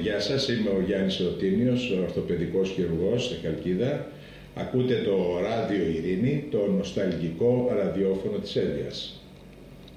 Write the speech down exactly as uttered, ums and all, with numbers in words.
γεια σας, είμαι ο Γιάννης Ερωτήμιος, ορθοπαιδικός χειρουργός στη Χαλκίδα. Ακούτε το Ράδιο Ειρήνη, το νοσταλγικό ραδιόφωνο της Έλβειας.